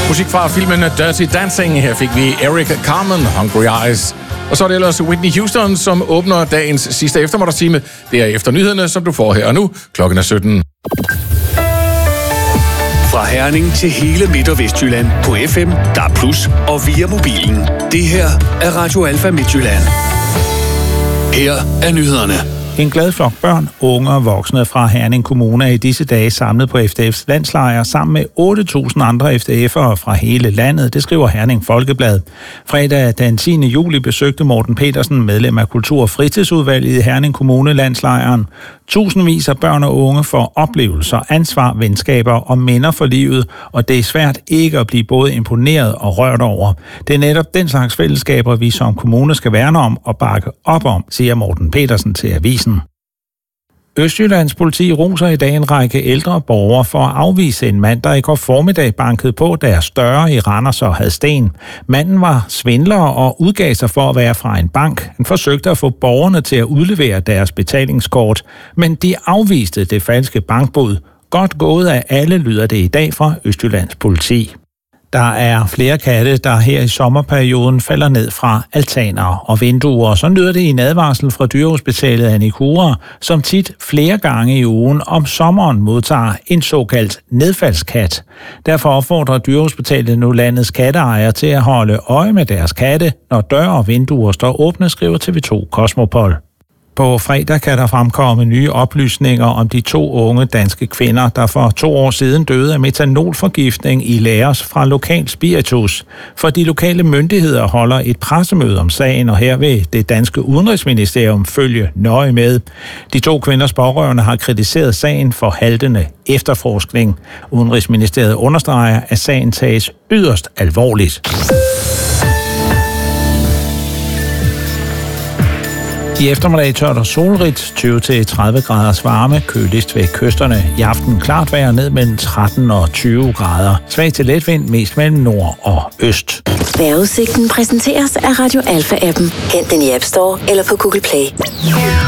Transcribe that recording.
Musik fra filmen Dirty Dancing. Her fik vi Eric Carmen, Hungry Eyes. Og så er det ellers Whitney Houston, som åbner dagens sidste eftermiddagstime. Det er efter nyhederne, som du får her og nu. Klokken er 17. Fra Herning til hele Midt- og Vestjylland på FM, DAB+ og via mobilen. Det her er Radio Alfa Midtjylland. Her er nyhederne. En glad flok børn, unge og voksne fra Herning Kommune er i disse dage samlet på FDF's landslejr sammen med 8.000 andre FDF'ere fra hele landet, det skriver Herning Folkeblad. Fredag den 10. juli besøgte Morten Petersen, medlem af Kultur- og Fritidsudvalget i Herning Kommune, landslejren. Tusindvis af børn og unge får oplevelser, ansvar, venskaber og minder for livet, og det er svært ikke at blive både imponeret og rørt over. Det er netop den slags fællesskaber, vi som kommune skal værne om og bakke op om, siger Morten Petersen til avisen. Østjyllands politi roser i dag en række ældre borgere for at afvise en mand, der i går formiddag bankede på deres døre i Randers og Hadsten. Manden var svindler og udgav sig for at være fra en bank. Han forsøgte at få borgerne til at udlevere deres betalingskort, men de afviste det falske bankbud. Godt gået af alle, lyder det i dag fra Østjyllands politi. Der er flere katte, der her i sommerperioden falder ned fra altaner og vinduer. Så lyder det i en advarsel fra dyrehospitalet Anikura, som tit flere gange i ugen om sommeren modtager en såkaldt nedfaldskat. Derfor opfordrer dyrehospitalet nu landets katteejere til at holde øje med deres katte, når døre og vinduer står åbne, skriver TV2 Cosmopol. På fredag kan der fremkomme nye oplysninger om de 2 unge danske kvinder, der for 2 år siden døde af metanolforgiftning i Laos fra lokal spiritus. For de lokale myndigheder holder et pressemøde om sagen, og her vil det danske udenrigsministerium følge nøje med. De 2 kvinders pårørende har kritiseret sagen for haltende efterforskning. Udenrigsministeriet understreger, at sagen tages yderst alvorligt. I eftermiddag tørt og solrigt, 20-30 graders varme, køligst ved kysterne. I aften klart vejr ned mellem 13 og 20 grader. Svag til letvind, mest mellem nord og øst. Vejrudsigten præsenteres af Radio Alfa-appen. Hent den i App Store eller på Google Play.